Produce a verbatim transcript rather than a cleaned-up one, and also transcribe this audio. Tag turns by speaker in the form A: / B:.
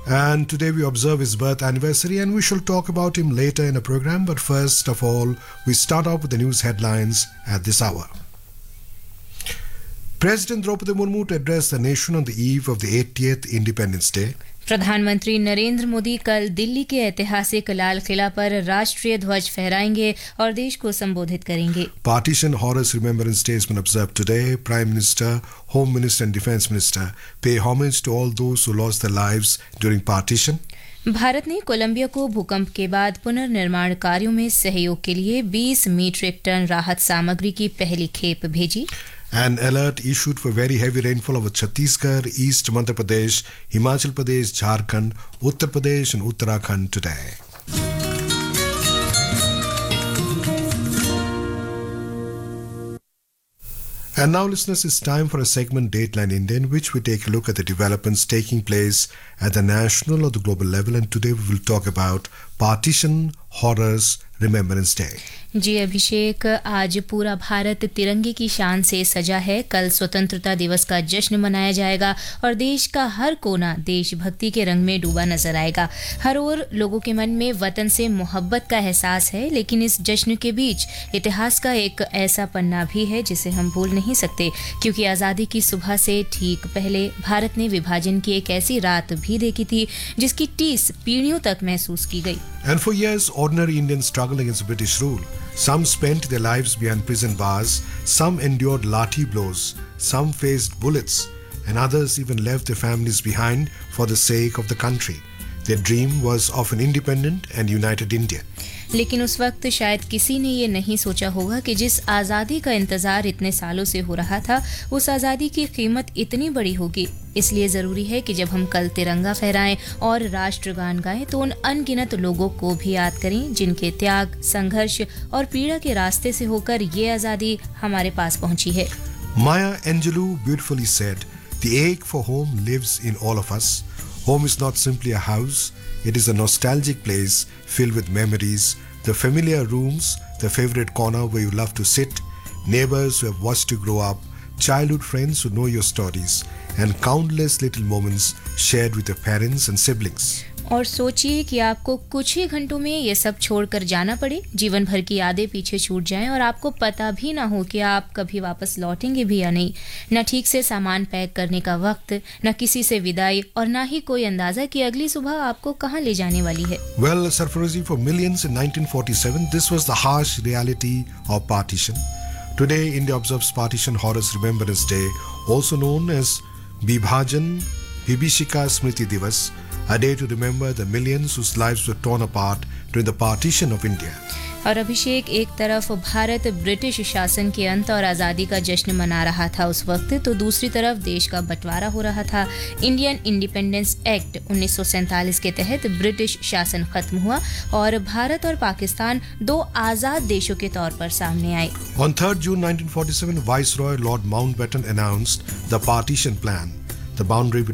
A: And today we observe his birth anniversary and we shall talk about him later in a program. But first of all, we start off with the news headlines at this hour. President Draupadi Murmu to address the nation on the eve of the eightieth Independence Day.
B: प्रधानमंत्री नरेंद्र मोदी कल दिल्ली के ऐतिहासिक लाल किला पर राष्ट्रीय ध्वज फहराएंगे और देश को संबोधित करेंगे.
A: Partition Horrors Remembrance Day has been observed today. Prime Minister, Home Minister and Defence Minister pay homage to all those who lost their lives during partition.
B: Bharat ने कोलंबिया को भूकंप के बाद पुनर्निर्माण कार्यों में सहयोग के लिए बीस मीट्रिक टन राहत सामग्री की पहली खेप भेजी.
A: An alert issued for very heavy rainfall over Chhattisgarh, East Madhya Pradesh, Himachal Pradesh, Jharkhand, Uttar Pradesh and Uttarakhand today. And now, listeners, it's time for a segment Dateline India, in which we take a look at the developments taking place at the national or the global level. And today we will talk about Partition Horrors Remembrance Day.
B: जी अभिषेक, आज पूरा भारत तिरंगे की शान से सजा है. कल स्वतंत्रता दिवस का जश्न मनाया जाएगा और देश का हर कोना देशभक्ति के रंग में डूबा नजर आएगा. हर ओर लोगों के मन में वतन से मोहब्बत का एहसास है, लेकिन इस जश्न के बीच इतिहास का एक ऐसा पन्ना भी है जिसे हम भूल नहीं सकते, क्योंकि आज़ादी की सुबह से ठीक पहले भारत ने विभाजन की एक ऐसी रात भी देखी थी जिसकी टीस पीढ़ियों तक महसूस की गई.
A: And for years, ordinary Indians struggled against British rule. Some spent their lives behind prison bars, some endured lathi blows, some faced bullets, and others even left their families behind for the sake of the country. Their dream was of an independent and united India.
B: लेकिन उस वक्त शायद किसी ने ये नहीं सोचा होगा कि जिस आज़ादी का इंतज़ार इतने सालों से हो रहा था, उस आज़ादी की कीमत इतनी बड़ी होगी. इसलिए ज़रूरी है कि जब हम कल तिरंगा फहराएं और राष्ट्रगान गाएं तो उन अनगिनत लोगों को भी याद करें जिनके त्याग, संघर्ष और पीड़ा के रास्ते से होकर ये आज़ादी हमारे पास पहुंची है.
A: Maya Angelou beautifully said, "The ache for home lives in all of us. Home is not simply a house. It is a nostalgic place filled with memories, the familiar rooms, the favorite corner where you love to sit, neighbors who have watched you grow up, childhood friends who know your stories, and countless little moments shared with your parents and siblings."
B: और सोचिए कि आपको कुछ ही घंटों में ये सब छोड़कर जाना पड़े, जीवन भर की यादें पीछे छूट जाएं और आपको पता भी ना हो कि आप कभी वापस लौटेंगे भी या नहीं. न ठीक से सामान पैक करने का वक्त, न किसी से विदाई और ना ही कोई अंदाजा कि अगली सुबह आपको कहां ले जाने वाली है.
A: Well, Sarfarozi, for millions in nineteen forty-seven, this was the harsh reality of partition. Today, India observes Partition Horrors Remembrance Day, also known as Vibhajan Vibhishika Smriti Divas, a day to remember the millions whose lives were torn apart during the partition of India.
B: और अभिषेक, एक तरफ Bharat British शासन के अंत और आज़ादी का जश्न मना रहा था उस वक्त, तो दूसरी तरफ देश का बंटवारा हो रहा था. इंडियन इंडिपेंडेंस एक्ट उन्नीस सौ सैंतालीस के तहत ब्रिटिश शासन खत्म हुआ और भारत और पाकिस्तान दो आज़ाद देशों के तौर पर सामने आए.
A: On third June nineteen forty-seven, Viceroy Lord Mountbatten announced the partition plan. The boundary